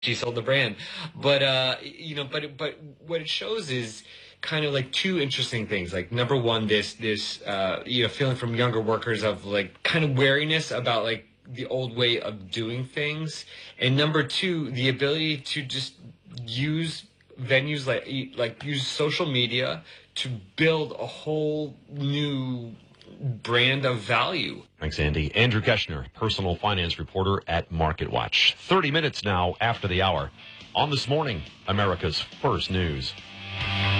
she sold the brand. But but what it shows is kind of like two interesting things. Like number one, this feeling from younger workers of like kind of wariness about like the old way of doing things, and number two, the ability to just use venues like use social media to build a whole new brand of value. Thanks, Andy. Andrew Keshner, personal finance reporter at MarketWatch. 30 minutes now after the hour. On This Morning, America's First News.